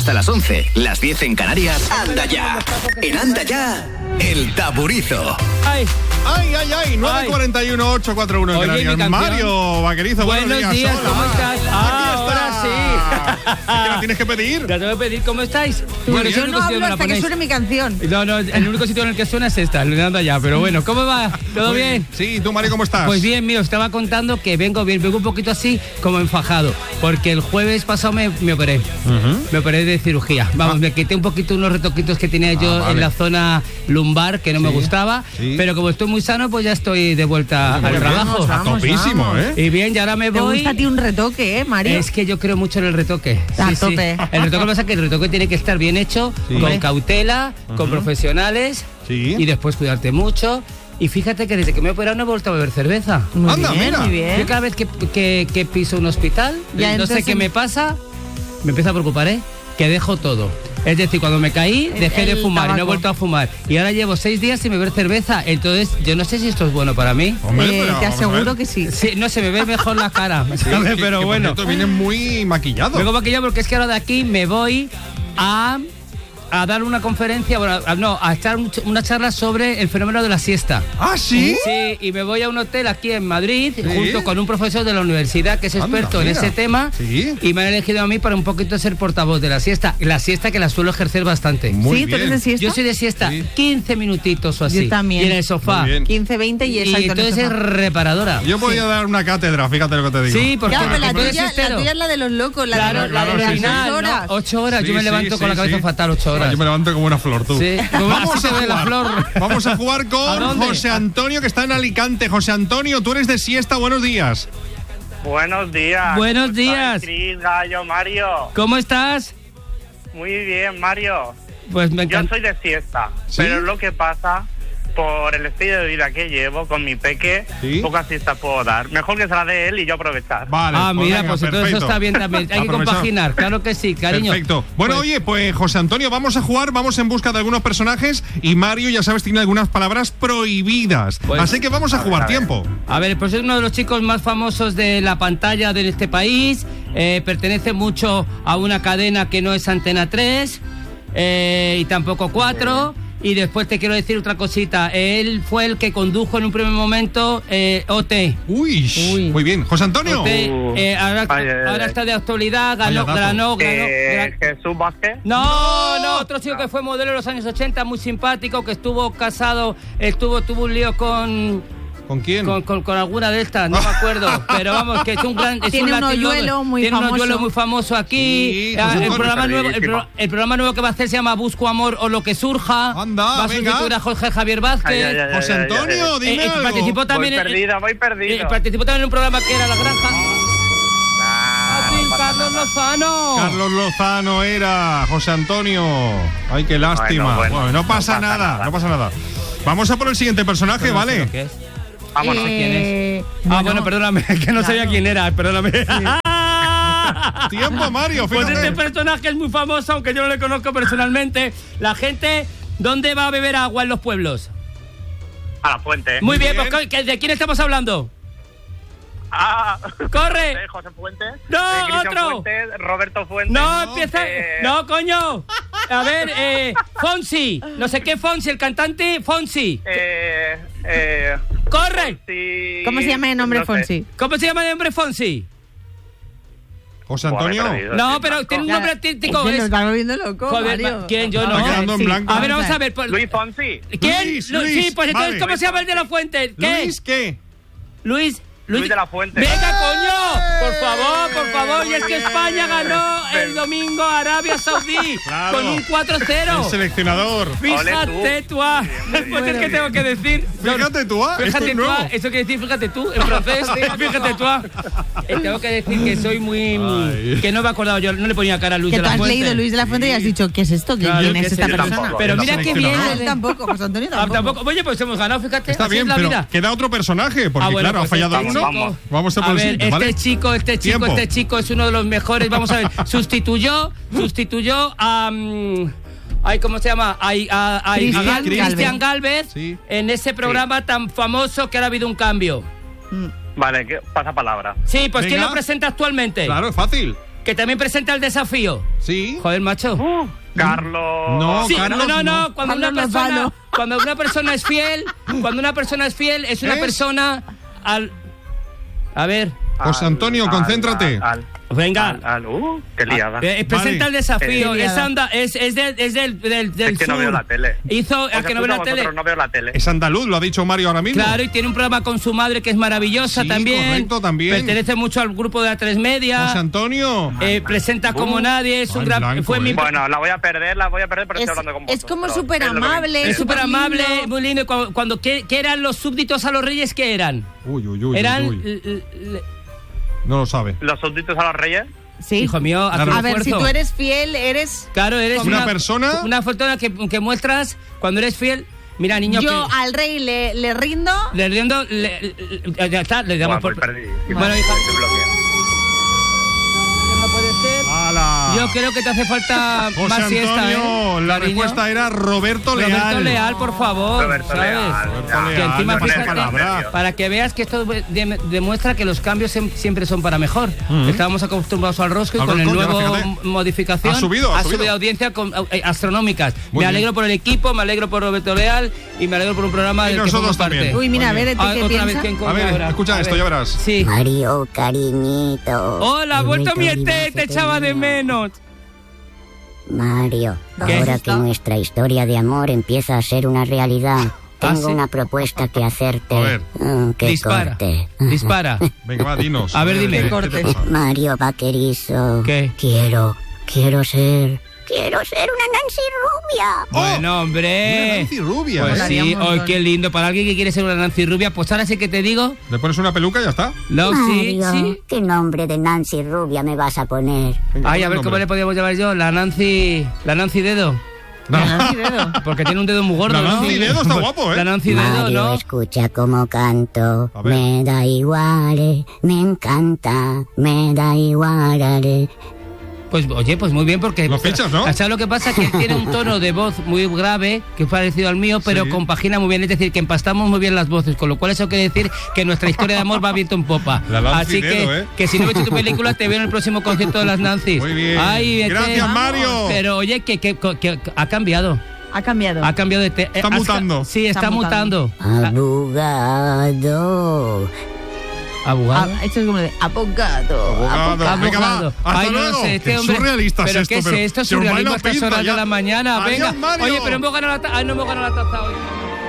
Hasta las 11, las 10 en Canarias. Anda ya. En Anda ya, El Taburizo. Ay. 941 841 en Canarias. Mario Vaquerizo, buenos días. Hola. ¿Cómo estás? Ahora sí. ¿Qué la tienes que pedir? La tengo que pedir, ¿cómo estáis? Bueno, yo no hablo hasta que suene mi canción. No, el único sitio en el que suena es esta, el de Anda ya. Pero bueno, ¿cómo va? ¿Todo bien? Sí, ¿tú, Mario, cómo estás? Pues bien, mira, os estaba contando que vengo un poquito así como enfajado, porque el jueves pasado me operé. Me operé de cirugía. Vamos, me quité un poquito unos retoquitos que tenía yo en la zona lumbar que no me gustaba, pero como estoy muy sano, pues ya estoy de vuelta al trabajo. A topísimo, ¿eh? Y bien, y ahora me voy. ¿Te gusta a ti un retoque, Mario? Es que yo creo mucho en el retoque. A tope. El retoque pasa que el retoque tiene que estar bien hecho, con cautela, con profesionales, y después cuidarte mucho. Y fíjate que desde que me he operado no he vuelto a beber cerveza. Muy bien. Yo cada vez que piso un hospital, no sé qué me pasa, me empieza a preocupar, que dejo todo. Es decir, cuando me caí, dejé de fumar y no he vuelto a fumar. Y ahora llevo 6 días sin beber cerveza. Entonces, yo no sé si esto es bueno para mí. Hombre, te aseguro que sí. No se me ve mejor la cara, ¿sabes? Pero bueno. Esto viene muy maquillado. Vengo maquillado porque es que ahora de aquí me voy a dar una conferencia, a echar una charla sobre el fenómeno de la siesta. ¿Ah, sí? Sí, y me voy a un hotel aquí en Madrid, junto con un profesor de la universidad que es experto en ese tema, y me han elegido a mí para un poquito ser portavoz de la siesta que la suelo ejercer bastante. Muy bien. ¿Tú eres de siesta? Yo soy de siesta, 15 minutitos o así. Yo también. Y en el sofá. 15, 20 y exacto. Y entonces es reparadora. Yo podía dar una cátedra, fíjate lo que te digo. Sí, porque la tuya es la de los locos, la de las 6 horas. 8 horas, yo me levanto con la cabeza fatal 8 horas. Yo me levanto como una flor, tú. Sí. Vamos a jugar con José Antonio, que está en Alicante. José Antonio, tú eres de siesta, buenos días. Buenos días. Buenos días. Cris, Gallo, Mario. ¿Cómo estás? Muy bien, Mario. Pues me encanta. Yo soy de siesta, pero lo que pasa, por el estilo de vida que llevo con mi peque, pocas siestas puedo dar. Mejor que se la dé él y yo aprovechar. Vale, mira, pues entonces eso está bien también. Hay que compaginar, claro que sí, cariño. Perfecto. Bueno, oye, pues José Antonio, vamos a jugar, vamos en busca de algunos personajes y Mario, ya sabes, tiene algunas palabras prohibidas. Así que vamos a jugar, tiempo. A ver, pues es uno de los chicos más famosos de la pantalla de este país. Pertenece mucho a una cadena que no es Antena 3 y tampoco 4. Y después te quiero decir otra cosita. Él fue el que condujo en un primer momento OT. Uy, muy bien. José Antonio. Ahora está de actualidad. Ganó. ¿Jesús Vázquez? No, otro chico que fue modelo en los años 80, muy simpático, que estuvo casado, tuvo un lío con... ¿Con quién? Con alguna de estas, no me acuerdo. Pero vamos, que es un gran... Tiene un hoyuelo muy famoso. Tiene un hoyuelo muy famoso aquí. El programa nuevo que va a hacer se llama Busco Amor o lo que surja. Anda, va a sustituir a Jorge Javier Vázquez. José Antonio, dime algo. Participó también voy perdido. Participó también en un programa que era La Granja. Carlos Lozano. Carlos Lozano era José Antonio. Ay, qué lástima. Bueno, no pasa nada. Vamos a por el siguiente personaje, ¿vale? ¿Qué es? Vámonos. ¿Quién es? Bueno, perdóname, que no sabía quién era, perdóname. Tiempo, Mario, fíjate. Pues este personaje es muy famoso, aunque yo no le conozco personalmente. La gente, ¿dónde va a beber agua en los pueblos? A la fuente. Muy bien, pues ¿de quién estamos hablando? ¡Corre! José Fuentes. ¡No, otro! Fuentes, Roberto Fuentes. No, empieza... No, coño. A ver, Fonsi. No sé qué Fonsi, el cantante Fonsi. ¡Corre! Fonsi... ¿Cómo se llama el nombre Fonsi? ¿Cómo se llama el nombre Fonsi? José Antonio. No, pero tiene un nombre artístico. Nos está volviendo loco, Joder, Mario. ¿quién? Yo no. Está quedando en blanco. A ver, vamos a ver. Luis Fonsi. ¿Quién? Luis, Sí, pues entonces, vale. ¿cómo se llama el de la fuente? ¿Qué? ¿Luis qué? Luis de la Fuente. ¡Venga, coño! Por favor. Y es que España ganó el domingo a Arabia Saudí con un 4-0. El seleccionador. Fíjate tú. Pues es que tengo que decir. Fíjate tú. Fíjate tú. Eso quiere decir fíjate tú en francés. Fíjate tú. Tengo que decir que soy muy... Que no me he acordado yo. No le ponía cara a Luis de la Fuente. Que tú has leído Luis de la Fuente y has dicho, ¿qué es esto? ¿Quién es esta persona? Pero mira qué bien. Él tampoco, José Antonio tampoco. Oye, pues hemos ganado, fíjate. Está bien, pero queda otro personaje, porque claro, ha fallado uno. Vamos a por el siguiente, ¿vale? Este chico es uno de los mejores. Vamos a ver, sustituyó a... ¿cómo se llama? A Cristian Galvez en ese programa tan famoso que ahora ha habido un cambio. Vale, pasa palabra. Sí, pues ¿quién lo presenta actualmente? Claro, es fácil. que también presenta el desafío. Sí. Joder, macho. Carlos. No, Sí, Carlos, no. Cuando una persona es fiel, es una persona al... A ver. José Antonio, concéntrate. Venga. Qué liada. Presenta el desafío. Es del Es que sur. no veo la tele. Es que no veo la tele. No veo la tele. Es andaluz, lo ha dicho Mario ahora mismo. Claro, y tiene un programa con su madre que es maravillosa, Sí, también. correcto, también. Pertenece mucho al grupo de A3 Media. José Antonio. Presenta como nadie. Es un gran. blanco, Fue mi. Bueno, la voy a perder pero estoy hablando con vosotros. Es como súper amable. Es súper amable, muy lindo. ¿Qué eran los súbditos a los reyes? ¿Qué eran? Uy. Eran. No lo sabe. ¿Los súbditos a los reyes? Sí. Hijo mío, haz Claro. un A ver, si esfuerzo. tú eres fiel, eres... Claro, eres ¿Una persona? Una persona que muestras cuando eres fiel. Mira, niño, Yo que al rey le rindo. le riendo, ya está, le damos por. Perdí. Bueno, hija, Estoy bloqueado. no puede ser. ¡Hala! Yo creo que te hace falta José más siesta, Antonio, la cariño? respuesta era Roberto Leal. Roberto Leal, por favor. Roberto ¿sabes? Leal. Roberto Que Leal, encima, me pone fíjate, palabra. para que veas que esto demuestra que los cambios siempre son para mejor. Estábamos acostumbrados al rosco y Al con el rosco, ya, nuevo fíjate. modificación Ha subido audiencia astronómicas. Muy Me alegro bien. por el equipo, me alegro por Roberto Leal y me alegro por un programa Y del que formo nosotros parte. también. Uy, mira, a ver, ¿qué Otra vez, piensa? ¿quién A come ver, ahora? escucha A esto, ver. ya verás. Sí. Mario, cariñito. Hola, vuelto mi Vuelto ET, te echaba de menos. Mario, ¿Qué? ahora que nuestra historia de amor empieza a ser una realidad, tengo ¿sí? una propuesta que hacerte. A ver. Que Dispara. corte. Dispara. Venga, va, dinos. A ver, dime. ¿Qué Corte. te pasa? Mario vaquerizo. ¿Qué? Quiero ser una Nancy rubia. Bueno, Una hombre. Nancy rubia, Pues ¿eh? Molaría sí, un montón. hoy qué lindo. Para alguien que quiere ser una Nancy rubia, pues ahora sí que te digo. Le pones una peluca y ya está. No, sí, Mario, sí. ¿qué nombre de Nancy rubia me vas a poner? Venga, Ay, pon a ver el cómo le nombre. podíamos llamar yo. La Nancy Dedo. Nancy Dedo. Porque tiene un dedo muy gordo. La ¿no? Nancy Dedo está guapo, ¿eh? La Nancy Dedo, Mario, ¿no? escucha cómo canto. A ver. Me da igual, me encanta, me da igual. Pues oye, pues muy bien porque... Lo fichas, ¿no? ¿Sabes lo que pasa? Que él tiene un tono de voz muy grave, que es parecido al mío, pero Sí. compagina muy bien. Es decir, que empastamos muy bien las voces, con lo cual eso quiere decir que nuestra historia de amor va viento en popa. La Nancy Así Dedo, que, ¿eh? que si no he visto tu película, te veo en el próximo concierto de las Nancy's. Muy bien. Ay, Gracias, Mario. Pero oye, que ha cambiado. Ha cambiado. Ha cambiado de... Está mutando. Sí, está Está mutando. Abogado. ¿Abogado? Esto es como de abogado. Abogado. Venga, va. Abogado. Hasta Ay, no luego. sé, este Qué hombre. surrealista ¿Pero es qué esto. es esto? se os va Surrealismo la a estas pinza horas de ya. la mañana. Adiós, Venga. Mario. Oye, pero hemos ganado la taza. Ay, no hemos ganado la taza hoy.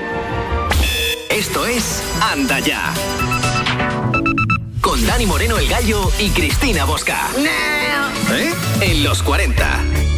Esto es Anda Ya. Con Dani Moreno el Gallo y Cristina Bosca. En los 40.